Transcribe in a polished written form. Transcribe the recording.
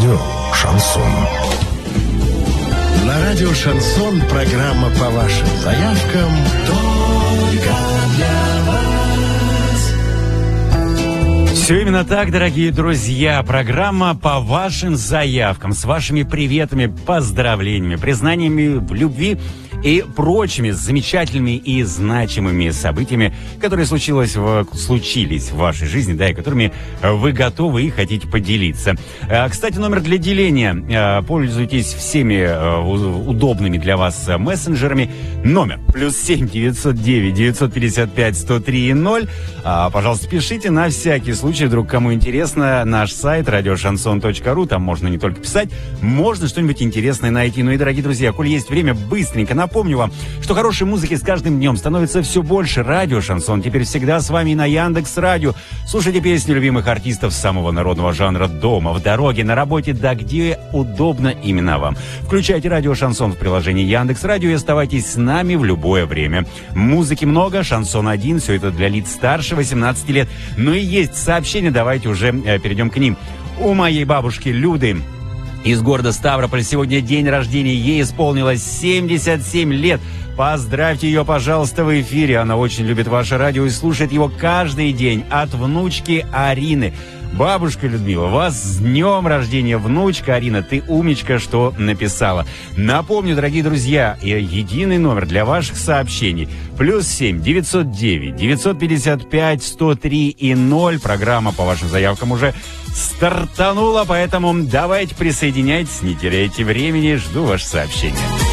радио «Шансон». На радио «Шансон» программа по вашим заявкам только для вас. Все именно так, дорогие друзья. Программа по вашим заявкам, с вашими приветами, поздравлениями, признаниями в любви и прочими замечательными и значимыми событиями, которые случились в вашей жизни, да, и которыми вы готовы и хотите поделиться. Кстати, номер для деления. Пользуйтесь всеми удобными для вас мессенджерами. Номер +7 909 955 103 0. Пожалуйста, пишите на всякий случай, вдруг кому интересно, наш сайт radioshanson.ru. Там можно не только писать, можно что-нибудь интересное найти. Ну и, дорогие друзья, коль есть время, быстренько напомню вам, что хорошей музыки с каждым днем становится все больше. Радио «Шансон» теперь всегда с вами на Яндекс.Радио. Слушайте песни любимых артистов самого народного жанра дома, в дороге, на работе, да где удобно именно вам. Включайте радио «Шансон» в приложении Яндекс.Радио и оставайтесь с нами в любое время. Музыки много, шансон один, все это для лиц старше 18 лет. Ну и есть сообщения, давайте уже перейдем к ним. У моей бабушки Люды из города Ставрополь сегодня день рождения, ей исполнилось 77 лет. Поздравьте ее, пожалуйста, в эфире. Она очень любит ваше радио и слушает его каждый день. От внучки Арины. Бабушка Людмила, вас с днем рождения, внучка Арина, ты умничка, что написала. Напомню, дорогие друзья, единый номер для ваших сообщений. +7 909 955 103 0. Программа по вашим заявкам уже стартанула, поэтому давайте присоединяйтесь, не теряйте времени, жду ваши сообщения.